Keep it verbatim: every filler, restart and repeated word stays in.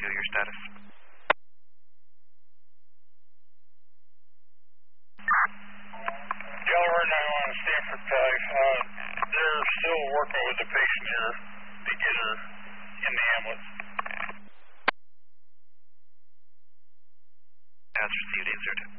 two, your status. Delaware nine one, Stanford five. Uh, they're still working with the patient here to get her in the ambulance. That's received eight zero two.